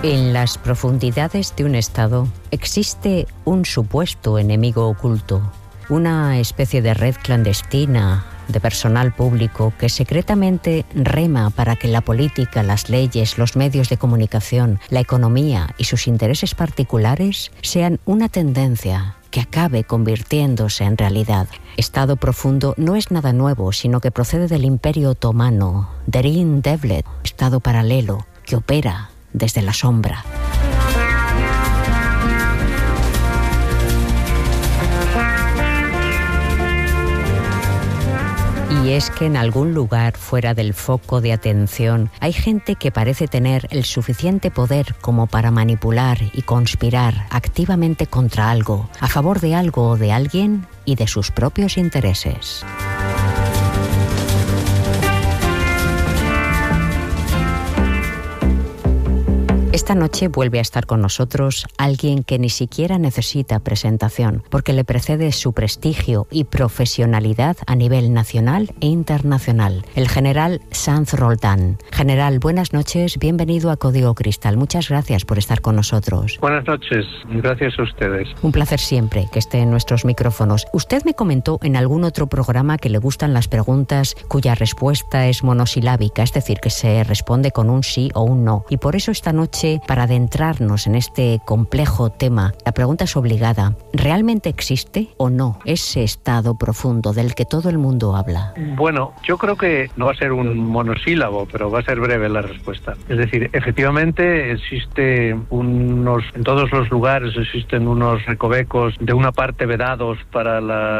En las profundidades de un Estado existe un supuesto enemigo oculto, una especie de red clandestina de personal público que secretamente rema para que la política, las leyes, los medios de comunicación, la economía y sus intereses particulares sean una tendencia que acabe convirtiéndose en realidad. Estado profundo no es nada nuevo, sino que procede del Imperio Otomano, Derin Devlet, Estado paralelo que opera desde la sombra. Y es que en algún lugar fuera del foco de atención hay gente que parece tener el suficiente poder como para manipular y conspirar activamente contra algo, a favor de algo o de alguien y de sus propios intereses. Esta noche vuelve a estar con nosotros alguien que ni siquiera necesita presentación, porque le precede su prestigio y profesionalidad a nivel nacional e internacional. El general Sanz Roldán. General, buenas noches, bienvenido a Código Cristal. Muchas gracias por estar con nosotros. Buenas noches, gracias a ustedes. Un placer siempre que esté en nuestros micrófonos. Usted me comentó en algún otro programa que le gustan las preguntas cuya respuesta es monosilábica, es decir, que se responde con un sí o un no. Y por eso esta noche, para adentrarnos en este complejo tema, la pregunta es obligada. ¿Realmente existe o no ese estado profundo del que todo el mundo habla? Bueno, yo creo que no va a ser un monosílabo, pero va a ser breve la respuesta. Es decir, efectivamente existe en todos los lugares existen unos recovecos de una parte vedados para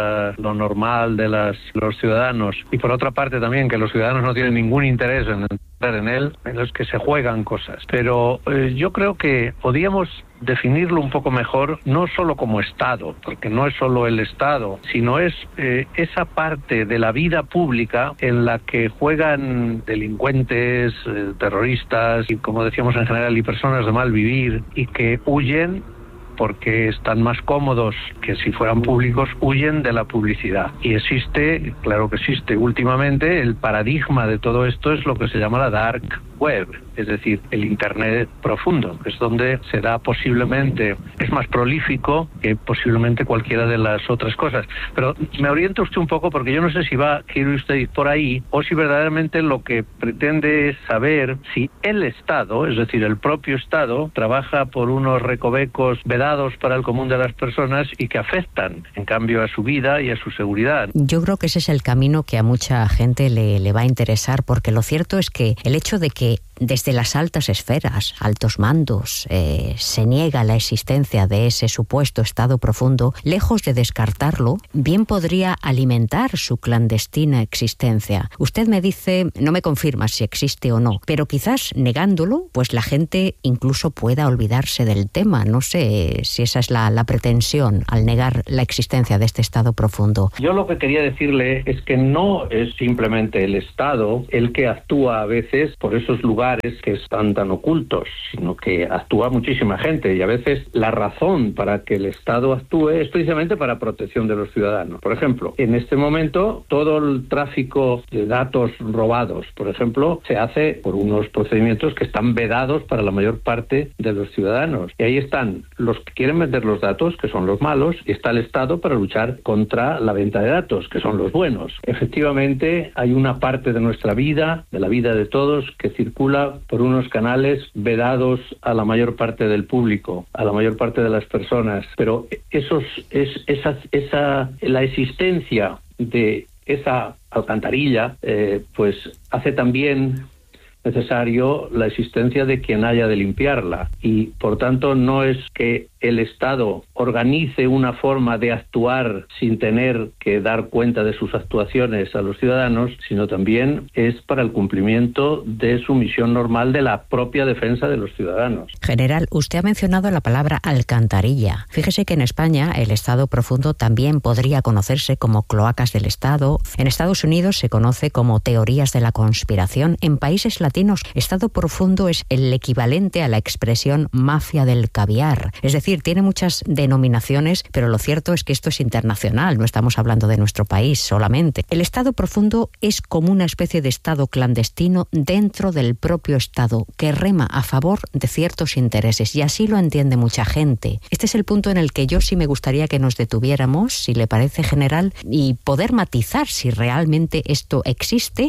lo normal de los ciudadanos, y por otra parte también que los ciudadanos no tienen ningún interés en entrar en él, en los que se juegan cosas. Pero yo creo que podíamos definirlo un poco mejor, no solo como Estado, porque no es solo el Estado, sino es esa parte de la vida pública en la que juegan delincuentes, terroristas y, como decíamos en general, y personas de mal vivir, y que huyen porque están más cómodos que si fueran públicos, huyen de la publicidad. Y existe, claro que existe, últimamente el paradigma de todo esto es lo que se llama la dark web, es decir, el Internet profundo, que es donde se da posiblemente, es más prolífico que posiblemente cualquiera de las otras cosas. Pero me orienta usted un poco, porque yo no sé si quiere usted ir por ahí, o si verdaderamente lo que pretende es saber si el Estado, es decir, el propio Estado, trabaja por unos recovecos vedados para el común de las personas y que afectan, en cambio, a su vida y a su seguridad. Yo creo que ese es el camino que a mucha gente le va a interesar, porque lo cierto es que el hecho de que desde las altas esferas, altos mandos, se niega la existencia de ese supuesto estado profundo, lejos de descartarlo, bien podría alimentar su clandestina existencia. Usted me dice, no me confirma si existe o no, pero quizás negándolo, pues la gente incluso pueda olvidarse del tema. No sé si esa es la pretensión al negar la existencia de este estado profundo. Yo lo que quería decirle es que no es simplemente el Estado el que actúa a veces por esos lugares que están tan ocultos, sino que actúa muchísima gente, y a veces la razón para que el Estado actúe es precisamente para protección de los ciudadanos. Por ejemplo, en este momento todo el tráfico de datos robados, por ejemplo, se hace por unos procedimientos que están vedados para la mayor parte de los ciudadanos. Y ahí están los que quieren vender los datos, que son los malos, y está el Estado para luchar contra la venta de datos, que son los buenos. Efectivamente, hay una parte de nuestra vida, de la vida de todos, que circula por unos canales vedados a la mayor parte del público, a la mayor parte de las personas. Pero la existencia de esa alcantarilla, pues hace también necesario la existencia de quien haya de limpiarla, y por tanto no es que el Estado organice una forma de actuar sin tener que dar cuenta de sus actuaciones a los ciudadanos, sino también es para el cumplimiento de su misión normal de la propia defensa de los ciudadanos. General, usted ha mencionado la palabra alcantarilla. Fíjese que en España el Estado profundo también podría conocerse como cloacas del Estado. En Estados Unidos se conoce como teorías de la conspiración. En países latinos, Estado profundo es el equivalente a la expresión mafia del caviar. Es decir, decir, tiene muchas denominaciones, pero lo cierto es que esto es internacional, no estamos hablando de nuestro país solamente. El Estado profundo es como una especie de Estado clandestino dentro del propio Estado, que rema a favor de ciertos intereses, y así lo entiende mucha gente. Este es el punto en el que yo sí me gustaría que nos detuviéramos, si le parece, general, y poder matizar si realmente esto existe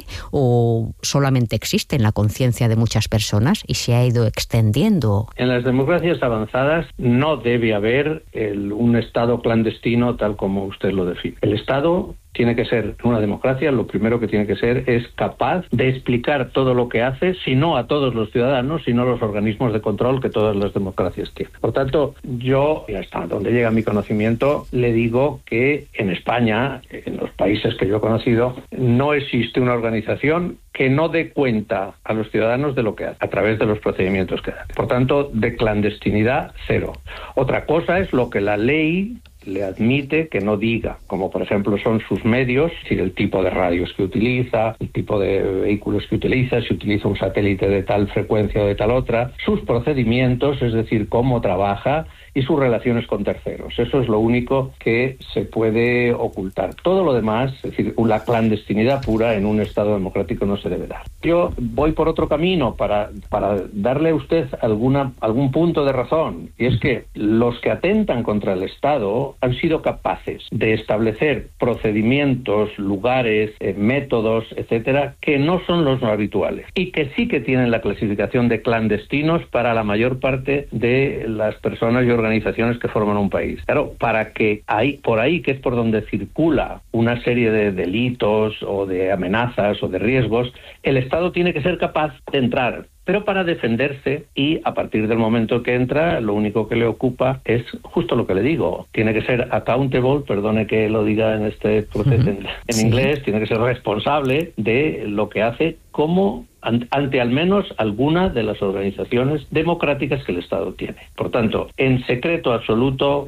o solamente existe en la conciencia de muchas personas y se ha ido extendiendo. En las democracias avanzadas no debe haber un Estado clandestino tal como usted lo define. El Estado tiene que ser, en una democracia, lo primero que tiene que ser es capaz de explicar todo lo que hace, si no a todos los ciudadanos, sino a los organismos de control que todas las democracias tienen. Por tanto, yo, y hasta donde llega mi conocimiento, le digo que en España, en los países que yo he conocido, no existe una organización que no dé cuenta a los ciudadanos de lo que hace, a través de los procedimientos que hace. Por tanto, de clandestinidad, cero. Otra cosa es lo que la ley le admite que no diga, como por ejemplo son sus medios, es decir, el tipo de radios que utiliza, el tipo de vehículos que utiliza, si utiliza un satélite de tal frecuencia o de tal otra, sus procedimientos, es decir, cómo trabaja, y sus relaciones con terceros. Eso es lo único que se puede ocultar. Todo lo demás, es decir, la clandestinidad pura en un Estado democrático no se debe dar. Yo voy por otro camino para darle a usted algún punto de razón, y es que los que atentan contra el Estado han sido capaces de establecer procedimientos, lugares, métodos, etcétera, que no son los habituales y que sí que tienen la clasificación de clandestinos para la mayor parte de las personas y organizaciones que forman un país. Claro, para que por ahí, que es por donde circula una serie de delitos o de amenazas o de riesgos, el Estado tiene que ser capaz de entrar, pero para defenderse, y a partir del momento que entra, lo único que le ocupa es justo lo que le digo. Tiene que ser accountable, perdone que lo diga en este proceso en inglés, tiene que ser responsable de lo que hace como ante al menos alguna de las organizaciones democráticas que el Estado tiene. Por tanto, en secreto absoluto,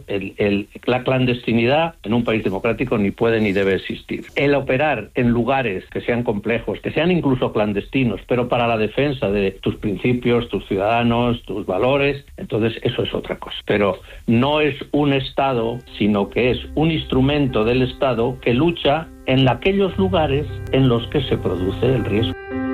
la clandestinidad en un país democrático ni puede ni debe existir. El operar en lugares que sean complejos, que sean incluso clandestinos, pero para la defensa de tus principios, tus ciudadanos, tus valores, entonces eso es otra cosa. Pero no es un Estado, sino que es un instrumento del Estado que lucha en aquellos lugares en los que se produce el riesgo.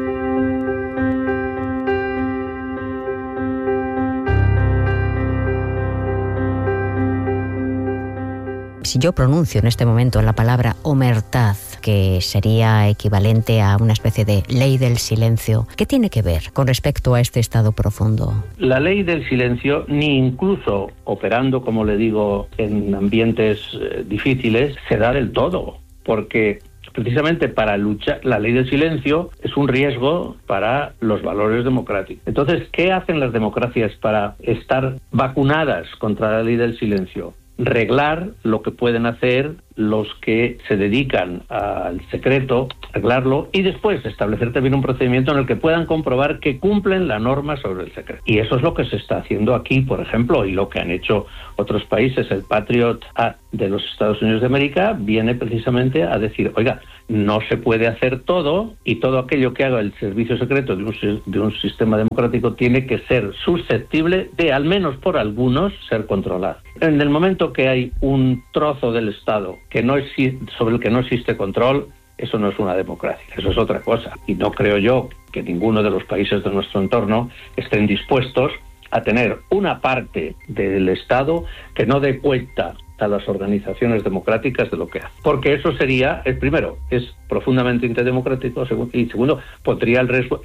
Si yo pronuncio en este momento la palabra omertad, que sería equivalente a una especie de ley del silencio, ¿qué tiene que ver con respecto a este Estado profundo? La ley del silencio, ni incluso operando, como le digo, en ambientes difíciles, se da del todo, porque precisamente para luchar, la ley del silencio es un riesgo para los valores democráticos. Entonces, ¿qué hacen las democracias para estar vacunadas contra la ley del silencio? Reglar lo que pueden hacer los que se dedican al secreto, arreglarlo, y después establecer también un procedimiento en el que puedan comprobar que cumplen la norma sobre el secreto. Y eso es lo que se está haciendo aquí, por ejemplo, y lo que han hecho otros países. El Patriot Act de los Estados Unidos de América viene precisamente a decir, oiga, no se puede hacer todo, y todo aquello que haga el servicio secreto de un sistema democrático tiene que ser susceptible de, al menos por algunos, ser controlado. En el momento que hay un trozo del Estado sobre el que no existe control, eso no es una democracia, eso es otra cosa. Y no creo yo que ninguno de los países de nuestro entorno estén dispuestos a tener una parte del Estado que no dé cuenta a las organizaciones democráticas de lo que hace. Porque eso sería, primero, es profundamente antidemocrático, y segundo, pondría el riesgo,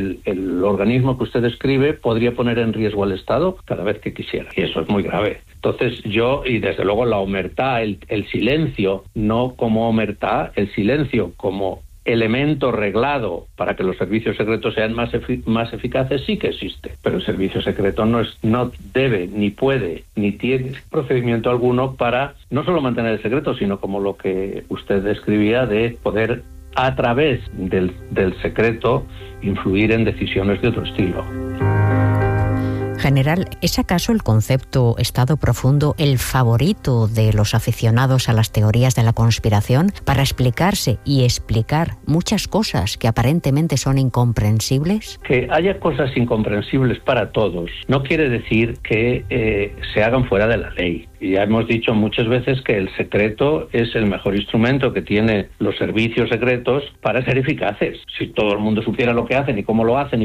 el organismo que usted describe podría poner en riesgo al Estado cada vez que quisiera. Y eso es muy grave. Entonces y desde luego la omertá, el silencio, no como omertá, el silencio como elemento reglado para que los servicios secretos sean más eficaces, sí que existe, pero el servicio secreto no debe, ni puede, ni tiene procedimiento alguno para no solo mantener el secreto, sino como lo que usted describía, de poder a través del secreto influir en decisiones de otro estilo. General, ¿es acaso el concepto Estado profundo el favorito de los aficionados a las teorías de la conspiración para explicarse y explicar muchas cosas que aparentemente son incomprensibles? Que haya cosas incomprensibles para todos no quiere decir que se hagan fuera de la ley. Ya hemos dicho muchas veces que el secreto es el mejor instrumento que tienen los servicios secretos para ser eficaces. Si todo el mundo supiera lo que hacen y cómo lo hacen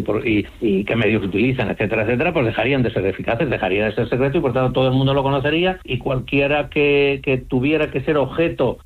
y qué medios utilizan, etcétera, etcétera, pues dejarían de ser eficaces, dejaría de ser secreto y por tanto todo el mundo lo conocería y cualquiera que tuviera que ser objeto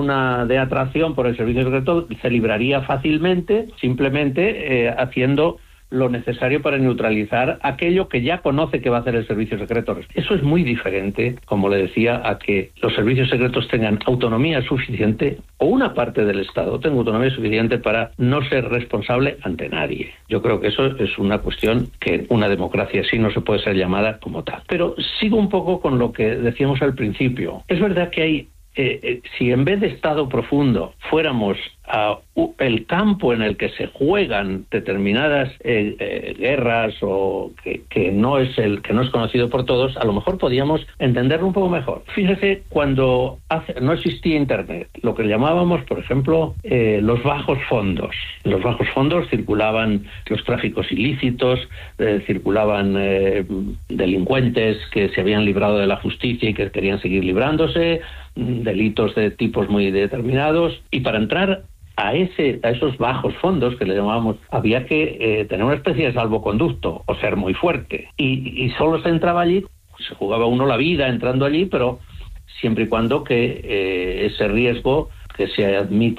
de atracción por el servicio secreto se libraría fácilmente, simplemente haciendo lo necesario para neutralizar aquello que ya conoce que va a hacer el servicio secreto. Eso es muy diferente, como le decía, a que los servicios secretos tengan autonomía suficiente o una parte del Estado tenga autonomía suficiente para no ser responsable ante nadie. Yo creo que eso es una cuestión que una democracia así no se puede ser llamada como tal. Pero sigo un poco con lo que decíamos al principio. Es verdad que hay si en vez de Estado profundo fuéramos a el campo en el que se juegan determinadas guerras o que no es conocido por todos, a lo mejor podíamos entenderlo un poco mejor. Fíjese, cuando no existía Internet, lo que llamábamos, por ejemplo, los bajos fondos. En los bajos fondos circulaban los tráficos ilícitos, circulaban delincuentes que se habían librado de la justicia y que querían seguir librándose, delitos de tipos muy determinados, y para entrar a esos bajos fondos que le llamábamos, había que tener una especie de salvoconducto o ser muy fuerte, y solo se entraba allí, se jugaba uno la vida entrando allí, pero siempre y cuando que ese riesgo que se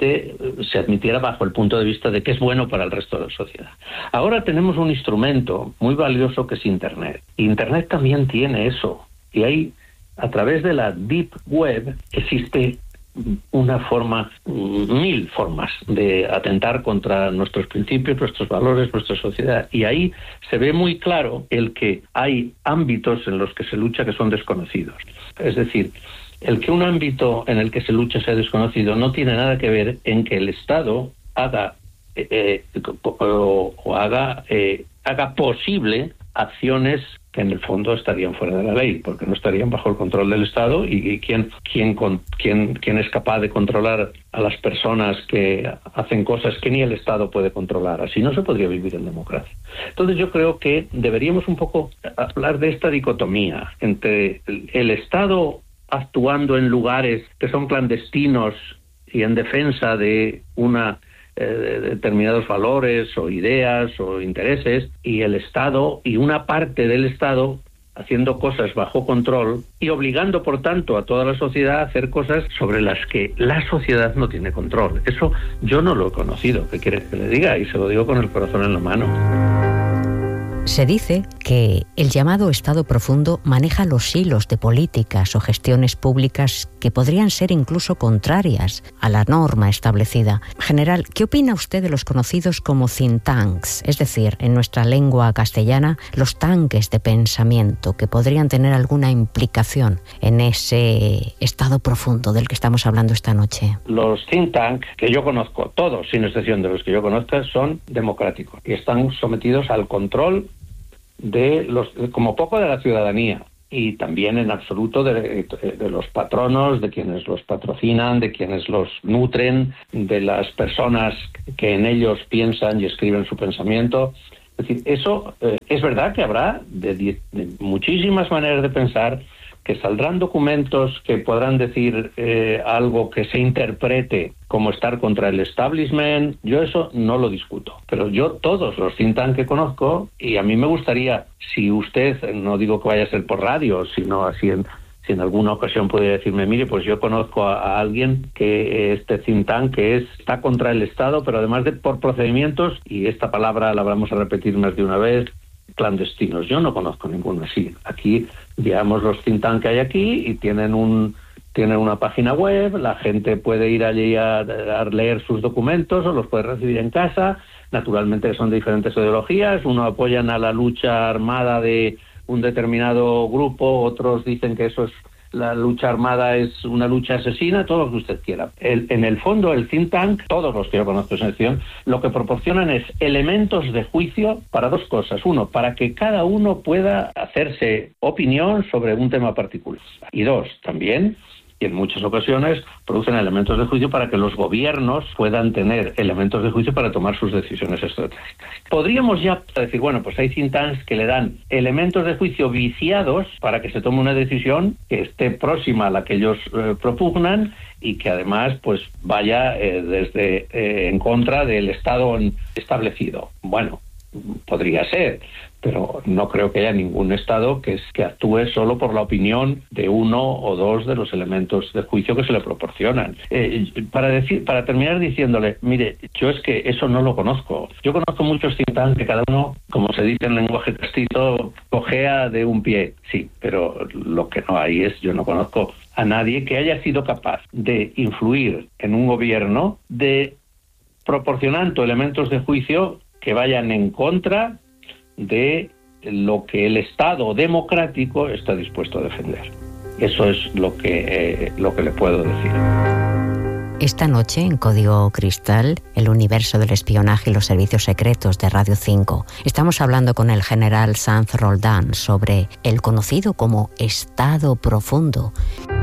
admitiera bajo el punto de vista de que es bueno para el resto de la sociedad. Ahora tenemos un instrumento muy valioso que es Internet. Internet también tiene eso, y hay, a través de la Deep Web, existe una forma, 1000 formas de atentar contra nuestros principios, nuestros valores, nuestra sociedad. Y ahí se ve muy claro el que hay ámbitos en los que se lucha que son desconocidos. Es decir, el que un ámbito en el que se lucha sea desconocido no tiene nada que ver en que el Estado haga posible acciones que en el fondo estarían fuera de la ley, porque no estarían bajo el control del Estado, y quién es capaz de controlar a las personas que hacen cosas que ni el Estado puede controlar. Así no se podría vivir en democracia. Entonces yo creo que deberíamos un poco hablar de esta dicotomía entre el Estado actuando en lugares que son clandestinos y en defensa de determinados valores o ideas o intereses, y el Estado y una parte del Estado haciendo cosas bajo control y obligando, por tanto, a toda la sociedad a hacer cosas sobre las que la sociedad no tiene control. Eso yo no lo he conocido. ¿Qué quiere que le diga? Y se lo digo con el corazón en la mano. Se dice que el llamado Estado profundo maneja los hilos de políticas o gestiones públicas que podrían ser incluso contrarias a la norma establecida. General, ¿qué opina usted de los conocidos como think tanks? Es decir, en nuestra lengua castellana, los tanques de pensamiento que podrían tener alguna implicación en ese Estado profundo del que estamos hablando esta noche. Los think tanks que yo conozco, todos, sin excepción de los que yo conozca, son democráticos y están sometidos al control como poco de la ciudadanía, y también en absoluto de los patronos, de quienes los patrocinan, de quienes los nutren, de las personas que en ellos piensan y escriben su pensamiento. Es decir, eso es verdad que habrá de muchísimas maneras de pensar, que saldrán documentos que podrán decir algo que se interprete como estar contra el establishment. Yo eso no lo discuto, pero yo todos los think tanks que conozco, y a mí me gustaría, si usted, no digo que vaya a ser por radio, sino así si en alguna ocasión puede decirme, mire, pues yo conozco a alguien que este think tank que está contra el Estado, pero además por procedimientos, y esta palabra la vamos a repetir más de una vez, clandestinos. Yo no conozco ninguno así. Aquí, digamos, los think tank que hay aquí, y tienen una página web, la gente puede ir allí a leer sus documentos o los puede recibir en casa. Naturalmente son de diferentes ideologías, unos apoyan a la lucha armada de un determinado grupo, otros dicen que eso la lucha armada es una lucha asesina, todo lo que usted quiera. En el fondo, el think tank, todos los que yo conozco en sección, lo que proporcionan es elementos de juicio para dos cosas. Uno, para que cada uno pueda hacerse opinión sobre un tema particular. Y dos, también, y en muchas ocasiones producen elementos de juicio para que los gobiernos puedan tener elementos de juicio para tomar sus decisiones estratégicas. Podríamos ya decir, bueno, pues hay think tanks que le dan elementos de juicio viciados para que se tome una decisión que esté próxima a la que ellos propugnan y que además pues vaya desde en contra del Estado establecido. Bueno, podría ser, pero no creo que haya ningún Estado que actúe solo por la opinión de uno o dos de los elementos de juicio que se le proporcionan. Para terminar diciéndole, mire, yo es que eso no lo conozco. Yo conozco muchos think tanks que cada uno, como se dice en lenguaje castizo, cojea de un pie. Sí, pero lo que no hay es, yo no conozco a nadie que haya sido capaz de influir en un gobierno proporcionando elementos de juicio que vayan en contra de lo que el Estado democrático está dispuesto a defender. Eso es lo que le puedo decir. Esta noche, en Código Cristal, el universo del espionaje y los servicios secretos de Radio 5, estamos hablando con el general Sanz Roldán sobre el conocido como Estado Profundo.